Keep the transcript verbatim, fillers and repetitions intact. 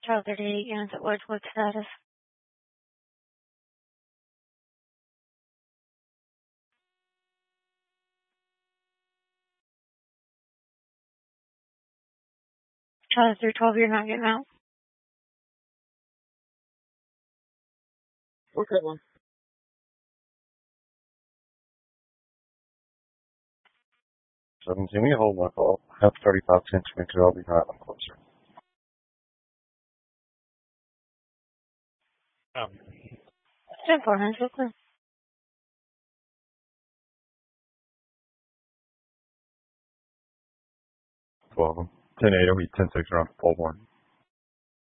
Child thirty-eight units at Wedgwood status. Child three twelve, you're not getting out. Okay, one. seventeen, we hold my call. Have thirty-five ten to make sure I'll be hot. I'm closer. Um, ten four hundred, Brooklyn. twelve of them. ten eight, I'll be ten six around full one.